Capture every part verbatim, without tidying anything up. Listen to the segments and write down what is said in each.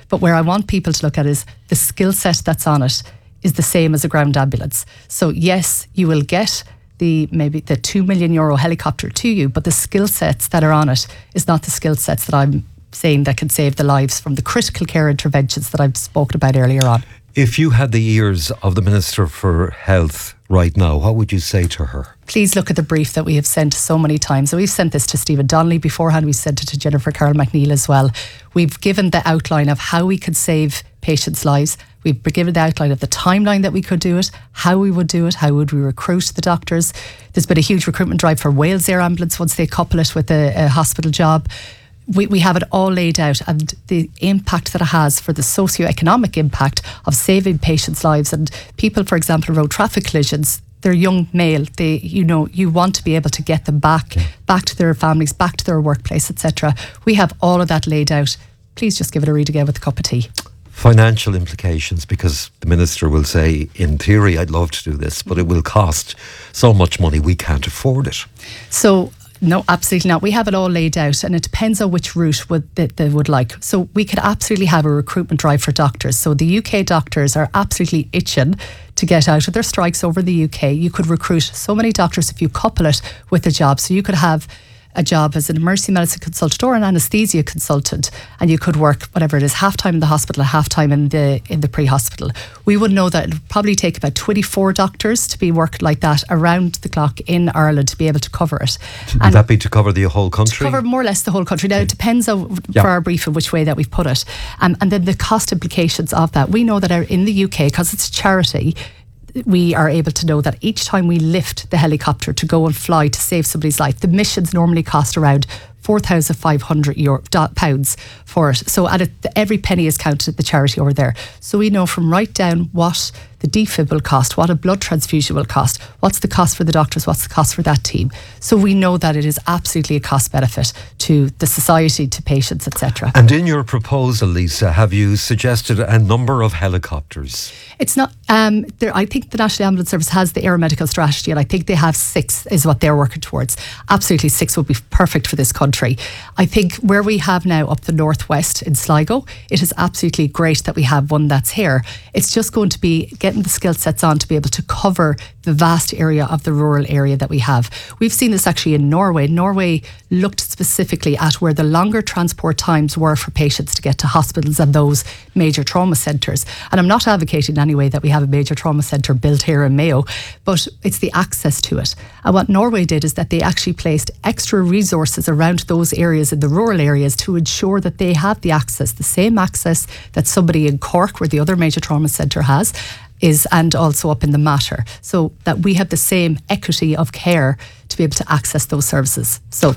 But where I want people to look at is the skill set that's on it is the same as a ground ambulance. So yes, you will get the maybe the two million euro helicopter to you, but the skill sets that are on it is not the skill sets that I'm saying that can save the lives from the critical care interventions that I've spoken about earlier on. If you had the ears of the Minister for Health right now, what would you say to her? Please look at the brief that we have sent so many times. So we've sent this to Stephen Donnelly beforehand. We sent it to Jennifer Carroll McNeil as well. We've given the outline of how we could save patients' lives. We've given the outline of the timeline that we could do it, how we would do it, how would we recruit the doctors. There's been a huge recruitment drive for Wales Air Ambulance once they couple it with a, a hospital job. We, we have it all laid out, and the impact that it has for the socio-economic impact of saving patients' lives. And people, for example, road traffic collisions, they're young male. They, you know, you want to be able to get them back, yeah. back to their families, back to their workplace, et cetera. We have all of that laid out. Please just give it a read again with a cup of tea. Financial implications, because the Minister will say, in theory, I'd love to do this, but it will cost so much money we can't afford it. So, no, absolutely not. We have it all laid out, and it depends on which route would, they, they would like. So we could absolutely have a recruitment drive for doctors. So the U K doctors are absolutely itching to get out of their strikes over the U K. You could recruit so many doctors if you couple it with a job. So you could have a job as an emergency medicine consultant or an anaesthesia consultant, and you could work whatever it is, half time in the hospital, half time in the in the pre-hospital. We would know that it would probably take about twenty-four doctors to be working like that around the clock in Ireland to be able to cover it. Would and that be to cover the whole country? To cover more or less the whole country. Now, it depends on, yeah. for our brief, in which way that we've put it. Um, and then the cost implications of that. We know that our, in the U K, because it's a charity, we are able to know that each time we lift the helicopter to go and fly to save somebody's life, the missions normally cost around four thousand five hundred euro, pounds for it. So at it, every penny is counted at the charity over there. So we know from right down what the defib will cost, what a blood transfusion will cost, what's the cost for the doctors, what's the cost for that team. So we know that it is absolutely a cost benefit to the society, to patients, et cetera. And in your proposal, Lisa, have you suggested a number of helicopters? It's not, um, there, I think the National Ambulance Service has the aeromedical strategy, and I think they have six is what they're working towards. Absolutely, six would be perfect for this country. I think where we have now up the northwest in Sligo, it is absolutely great that we have one that's here. It's just going to be getting the skill sets on to be able to cover the vast area of the rural area that we have. We've seen this actually in Norway. Norway looked specifically at where the longer transport times were for patients to get to hospitals and those major trauma centres. And I'm not advocating in any way that we have a major trauma centre built here in Mayo, but it's the access to it. And what Norway did is that they actually placed extra resources around those areas in the rural areas to ensure that they have the access, the same access that somebody in Cork, where the other major trauma centre has, is, and also up in the Mater, so that we have the same equity of care to be able to access those services. So,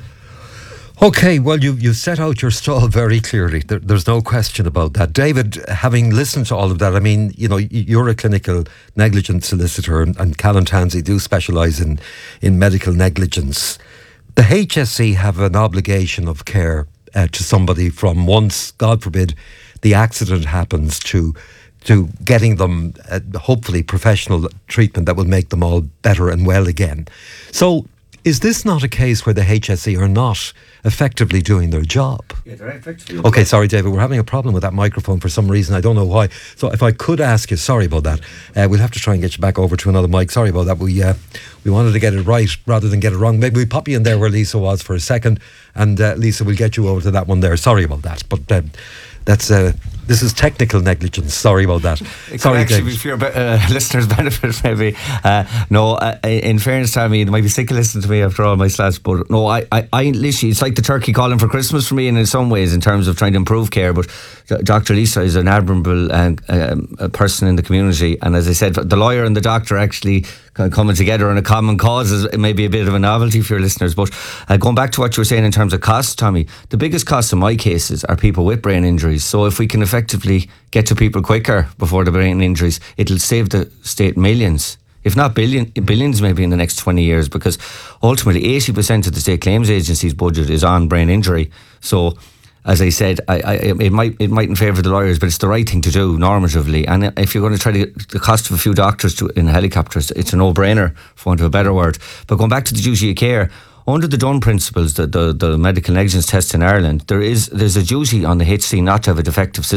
okay, well, you you set out your stall very clearly. There, there's no question about that. David, having listened to all of that, I mean, you know, you're a clinical negligence solicitor, and, and Callan Tansey do specialise in, in medical negligence. The H S E have an obligation of care uh, to somebody from once, God forbid, the accident happens to to getting them uh, hopefully professional treatment that will make them all better and well again. So is this not a case where the H S E are not effectively doing their job? Yeah, they're effectively. Okay, sorry, David, we're having a problem with that microphone for some reason. I don't know why. So if I could ask you, sorry about that, uh, we'll have to try and get you back over to another mic. Sorry about that. We uh, we wanted to get it right rather than get it wrong. Maybe we pop you in there where Lisa was for a second, and uh, Lisa, we'll get you over to that one there. Sorry about that, but um, that's uh, this is technical negligence. Sorry about that. It Sorry, actually David. be for your uh, listeners' benefit, maybe. Uh, no, uh, in fairness to me, they might be sick of listening to me after all my stats, but no, I, I, I literally, it's like the turkey calling for Christmas for me, and in some ways, in terms of trying to improve care. But Doctor Lisa is an admirable uh, um, person in the community, and as I said, the lawyer and the doctor actually coming together on a common cause is maybe a bit of a novelty for your listeners. But uh, going back to what you were saying in terms of costs, Tommy, the biggest costs in my cases are people with brain injuries. So if we can effectively get to people quicker before the brain injuries, it'll save the state millions, if not billion, billions maybe in the next twenty years, because ultimately eighty percent of the state claims agency's budget is on brain injury. So as I said, I, I, it might it mightn't favour the lawyers, but it's the right thing to do normatively. And if you're going to try to get the cost of a few doctors to, in helicopters, it's a no-brainer, for want of a better word. But going back to the duty of care, under the Dunn principles, the, the, the medical negligence test in Ireland, there is there's a duty on the H C not to have a defective system.